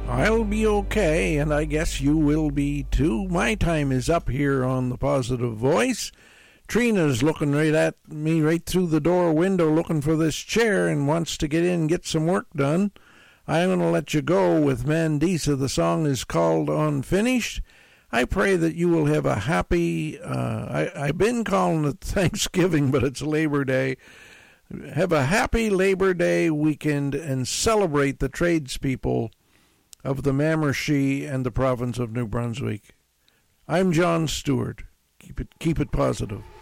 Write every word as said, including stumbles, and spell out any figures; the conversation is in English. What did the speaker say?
I'll be okay, and I guess you will be too. My time is up here on the Positive Voice. Trina's looking right at me right through the door window looking for this chair and wants to get in and get some work done. I'm going to let you go with Mandisa. The song is called Unfinished. I pray that you will have a happy, uh, I, I've been calling it Thanksgiving, but it's Labor Day. Have a happy Labor Day weekend and celebrate the tradespeople of the Mamarshee and the province of New Brunswick. I'm John Stewart. Keep it, keep it positive.